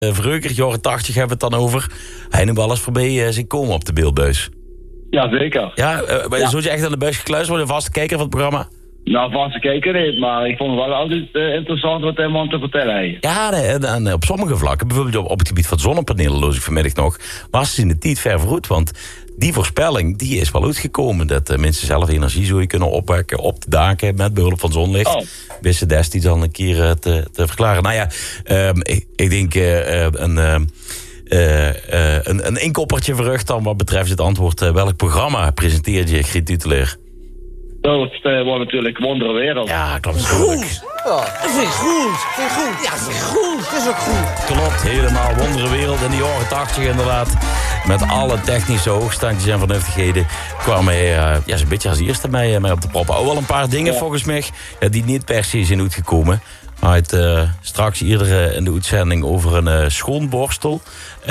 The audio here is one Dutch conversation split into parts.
Vreuker, jaren 80 hebben we het dan over. Hij nu wel eens voorbij zien komen op de beeldbuis. Ja, zeker. Ja, zou je echt aan de buis gekluisterd worden, een vaste kijker van het programma? Nou, vaste kijker niet, maar ik vond het wel altijd interessant wat hij man te vertellen heeft. Ja, en op sommige vlakken, bijvoorbeeld op het gebied van zonnepanelen, las ik vanmiddag nog, was ze in de tijd ver vooruit, want die voorspelling die is wel uitgekomen, dat mensen zelf energie zou kunnen opwekken op de daken met behulp van zonlicht. Oh. Wist ze destijds al een keer te verklaren. Nou ja, ik denk een inkoppertje verrucht dan wat betreft het antwoord. Welk programma presenteert je, Griet Tuteler? Dat wordt natuurlijk Wonderenwereld. Ja, klopt. Goed. Ja, dat vind ik goed. Ja, dat vind ik goed. Dat is ook goed. Klopt, helemaal Wonderenwereld in de jaren 80 inderdaad. Met alle technische hoogstandjes en vernuftigheden kwam hij zo'n beetje als eerste mij op de proppen. Ook wel een paar dingen volgens mij die niet per se zijn uitgekomen. Maar het straks eerder in de uitzending over een schoonborstel.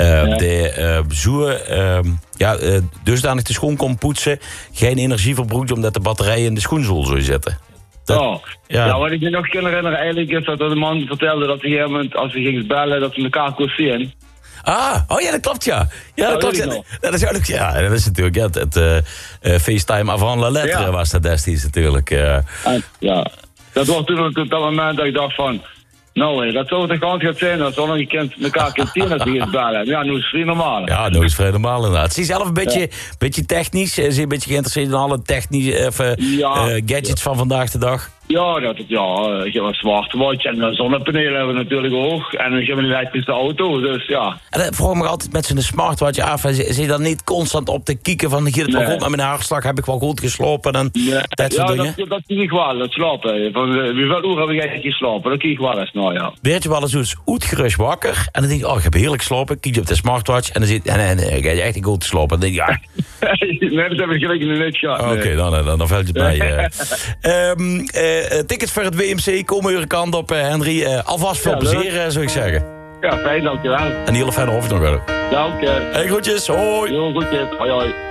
Dusdanig de schoon kon poetsen. Geen energie verbruikt omdat de batterij in de schoenzool zou zitten. Wat ik me nog kan herinneren eigenlijk is dat de man vertelde dat op een gegeven moment als hij ging bellen dat ze elkaar kon zien. Ja, dat klopt, ja. Ja, dat klopt. Dat is ook, ja, dat is natuurlijk het FaceTime avant la lettre was dat destijds natuurlijk. Ja, dat was toen op dat moment dat ik dacht van, nou, dat zou toch kans gaan zijn dat zonder je elkaar kunt zien als je gaat bellen. Ja, nu is het vrij normaal. Ja, nu is het vrij normaal inderdaad. Zie je zelf een beetje technisch? Zie je een beetje geïnteresseerd in alle technische gadgets van vandaag de dag? Ja, ik heb een smartwatch en zonnepanelen hebben we natuurlijk ook. En ik heb een elektrische auto, dus ja. En dat vroeg me altijd met zo'n smartwatch af. Zie je dan niet constant op te kieken van, gaat het wel goed met mijn hartslag? Heb ik wel goed geslapen? En dat soort dingen? Dat zie ik wel, dat slapen. Van hoeveel uur heb ik eigenlijk geslapen? Dat kijk ik wel eens nou, ja. Weet je wel eens eens uitgerust wakker? En dan denk je, ik heb heerlijk geslapen. Kijk je op de smartwatch en dan zit ik heb echt goed te slapen. En dan denk je, nee, dat heb ik gelijk in de net gehad. Oké, dan valt je bij. Tickets voor het WMC komen uw kant op, Henry. Alvast veel plezier, zou ik zeggen. Ja, fijn, dankjewel. En een hele fijne avond nog wel. Dank je. Hey, groetjes, hoi. Heel groetjes, hoi hoi.